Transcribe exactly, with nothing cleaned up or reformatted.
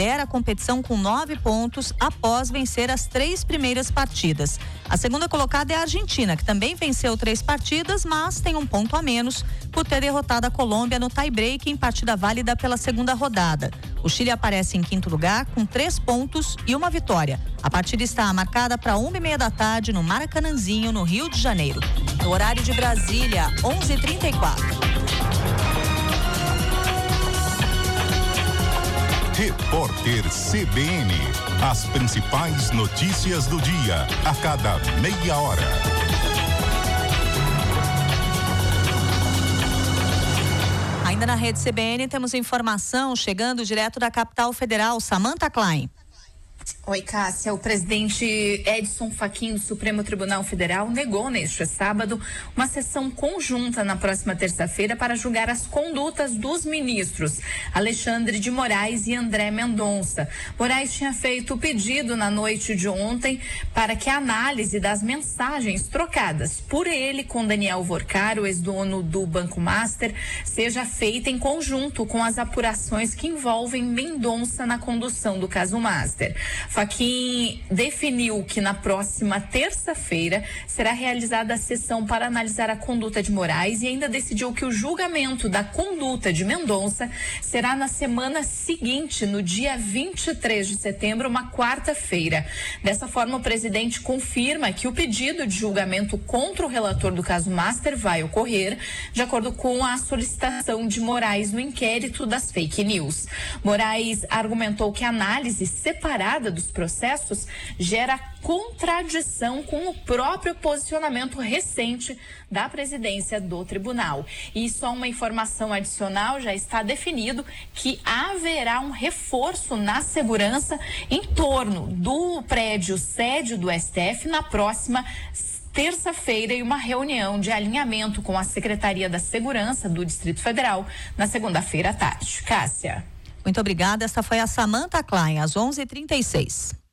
lidera a competição com nove pontos após vencer as três primeiras partidas. A segunda colocada é a Argentina, que também venceu três partidas, mas tem um ponto a menos por ter derrotado a Colômbia no tie-break em partida válida pela segunda rodada. O Chile aparece em quinto lugar com três pontos e uma vitória. A partida está marcada para uma e meia da tarde no Maracanãzinho, no Rio de Janeiro. No horário de Brasília, onze e trinta e quatro. Repórter C B N. As principais notícias do dia, a cada meia hora. Ainda na rede C B N temos informação chegando direto da capital federal, Samantha Klein. Oi, Cássia. O presidente Edson Fachin do Supremo Tribunal Federal negou neste sábado uma sessão conjunta na próxima terça-feira para julgar as condutas dos ministros Alexandre de Moraes e André Mendonça. Moraes tinha feito o pedido na noite de ontem para que a análise das mensagens trocadas por ele com Daniel Vorcar, o ex-dono do Banco Master, seja feita em conjunto com as apurações que envolvem Mendonça na condução do caso Master. Fachin definiu que na próxima terça-feira será realizada a sessão para analisar a conduta de Moraes e ainda decidiu que o julgamento da conduta de Mendonça será na semana seguinte, no dia vinte e três de setembro, uma quarta-feira. Dessa forma, o presidente confirma que o pedido de julgamento contra o relator do caso Master vai ocorrer, de acordo com a solicitação de Moraes no inquérito das fake news. Moraes argumentou que a análise separada dos processos gera contradição com o próprio posicionamento recente da presidência do tribunal. E só uma informação adicional, já está definido que haverá um reforço na segurança em torno do prédio sede do S T F na próxima terça-feira e uma reunião de alinhamento com a Secretaria da Segurança do Distrito Federal na segunda-feira à tarde. Cássia. Muito obrigada. Essa foi a Samantha Klein, às onze e trinta e seis.